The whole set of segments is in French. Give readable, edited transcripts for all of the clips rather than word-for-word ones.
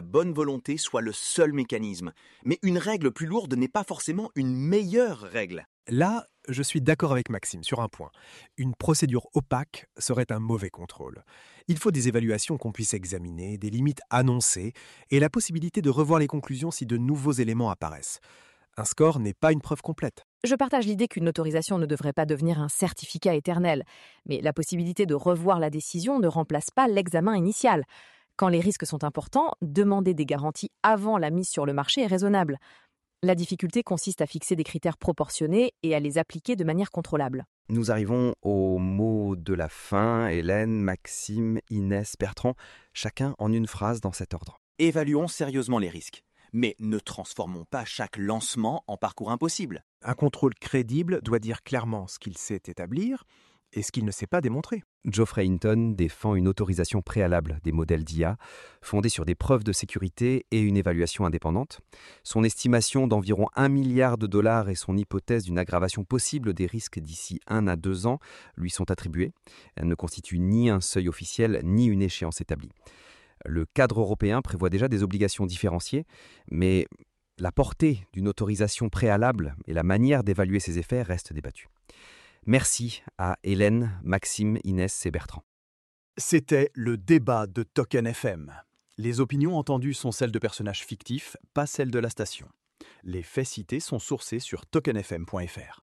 bonne volonté soit le seul mécanisme. Mais une règle plus lourde n'est pas forcément une meilleure règle. Là, je suis d'accord avec Maxime sur un point. Une procédure opaque serait un mauvais contrôle. Il faut des évaluations qu'on puisse examiner, des limites annoncées et la possibilité de revoir les conclusions si de nouveaux éléments apparaissent. Un score n'est pas une preuve complète. Je partage l'idée qu'une autorisation ne devrait pas devenir un certificat éternel, mais la possibilité de revoir la décision ne remplace pas l'examen initial. Quand les risques sont importants, demander des garanties avant la mise sur le marché est raisonnable. La difficulté consiste à fixer des critères proportionnés et à les appliquer de manière contrôlable. Nous arrivons au mot de la fin. Hélène, Maxime, Inès, Bertrand, chacun en une phrase dans cet ordre. Évaluons sérieusement les risques. Mais ne transformons pas chaque lancement en parcours impossible. Un contrôle crédible doit dire clairement ce qu'il sait établir et ce qu'il ne sait pas démontrer. Geoffrey Hinton défend une autorisation préalable des modèles d'IA, fondée sur des preuves de sécurité et une évaluation indépendante. Son estimation d'environ 1 milliard de dollars et son hypothèse d'une aggravation possible des risques d'ici 1 à 2 ans lui sont attribuées. Elle ne constitue ni un seuil officiel, ni une échéance établie. Le cadre européen prévoit déjà des obligations différenciées, mais la portée d'une autorisation préalable et la manière d'évaluer ses effets restent débattues. Merci à Hélène, Maxime, Inès et Bertrand. C'était le débat de Token FM. Les opinions entendues sont celles de personnages fictifs, pas celles de la station. Les faits cités sont sourcés sur tokenfm.fr.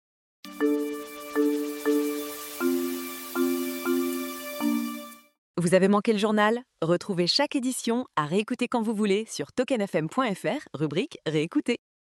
Vous avez manqué le journal? Retrouvez chaque édition à réécouter quand vous voulez sur tokenfm.fr, rubrique Réécouter.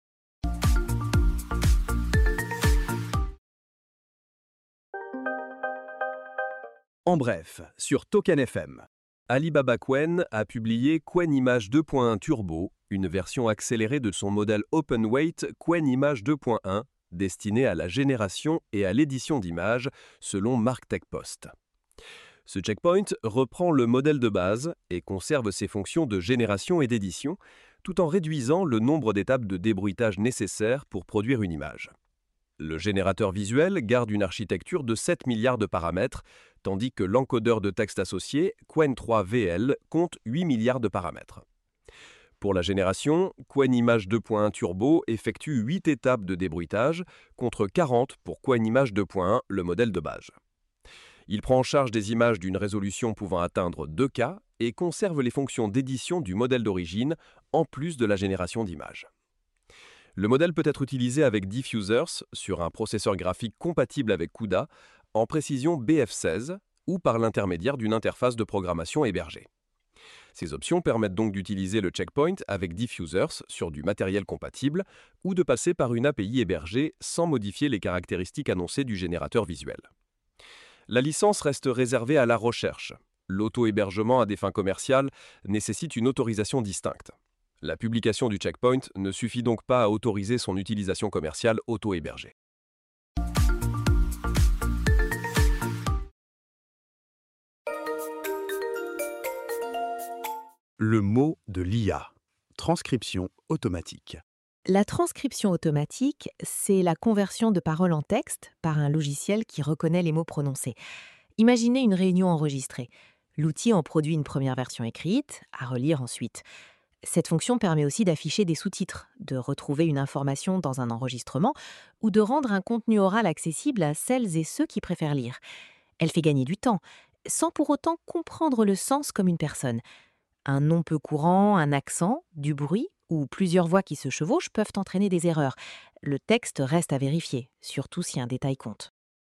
En bref, sur Token FM. Alibaba Qwen a publié Qwen Image 2.1 Turbo, une version accélérée de son modèle OpenWeight Qwen Image 2.1, destinée à la génération et à l'édition d'images, selon MarkTech Post. Ce checkpoint reprend le modèle de base et conserve ses fonctions de génération et d'édition, tout en réduisant le nombre d'étapes de débruitage nécessaires pour produire une image. Le générateur visuel garde une architecture de 7 milliards de paramètres, tandis que l'encodeur de texte associé, Qwen 3 VL, compte 8 milliards de paramètres. Pour la génération, Qwen Image 2.1 Turbo effectue 8 étapes de débruitage, contre 40 pour Qwen Image 2.1, le modèle de base. Il prend en charge des images d'une résolution pouvant atteindre 2K et conserve les fonctions d'édition du modèle d'origine, en plus de la génération d'images. Le modèle peut être utilisé avec Diffusers sur un processeur graphique compatible avec CUDA en précision BF16 ou par l'intermédiaire d'une interface de programmation hébergée. Ces options permettent donc d'utiliser le checkpoint avec Diffusers sur du matériel compatible ou de passer par une API hébergée sans modifier les caractéristiques annoncées du générateur visuel. La licence reste réservée à la recherche. L'auto-hébergement à des fins commerciales nécessite une autorisation distincte. La publication du checkpoint ne suffit donc pas à autoriser son utilisation commerciale auto-hébergée. Le mot de l'IA. Transcription automatique. La transcription automatique, c'est la conversion de paroles en texte par un logiciel qui reconnaît les mots prononcés. Imaginez une réunion enregistrée. L'outil en produit une première version écrite, à relire ensuite. Cette fonction permet aussi d'afficher des sous-titres, de retrouver une information dans un enregistrement ou de rendre un contenu oral accessible à celles et ceux qui préfèrent lire. Elle fait gagner du temps, sans pour autant comprendre le sens comme une personne. Un nom peu courant, un accent, du bruit ou plusieurs voix qui se chevauchent peuvent entraîner des erreurs. Le texte reste à vérifier, surtout si un détail compte.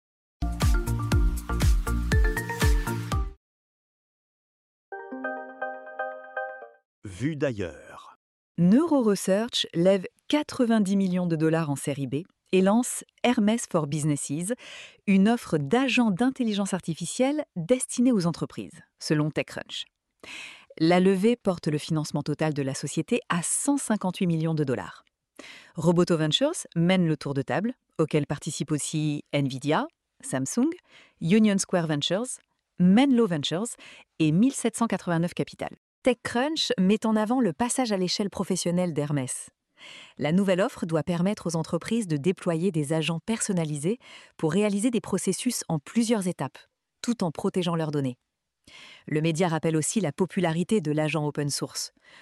Vue d'ailleurs. NeuroResearch lève 90 millions de dollars en série B et lance Hermès for Businesses, une offre d'agents d'intelligence artificielle destinée aux entreprises, selon TechCrunch. La levée porte le financement total de la société à 158 millions de dollars. Roboto Ventures mène le tour de table, auquel participent aussi Nvidia, Samsung, Union Square Ventures, Menlo Ventures et 1789 Capital. TechCrunch met en avant le passage à l'échelle professionnelle d'Hermès. La nouvelle offre doit permettre aux entreprises de déployer des agents personnalisés pour réaliser des processus en plusieurs étapes, tout en protégeant leurs données. Le média rappelle aussi la popularité de l'agent open source.